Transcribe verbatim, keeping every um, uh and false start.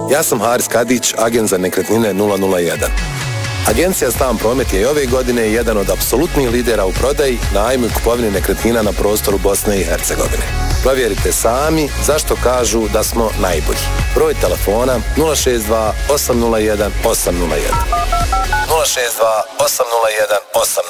Ja sam Haris Kadić, agent za nekretnine nula nula jedan. Agencija Stan Promet je i ove godine jedan od apsolutnih lidera u prodaji, najmu i kupovini nekretnina na prostoru Bosne i Hercegovine. Provjerite sami zašto kažu da smo najbolji. Broj telefona nula šest dva osam nula jedan osam nula jedan. nula šest dva osam nula jedan osam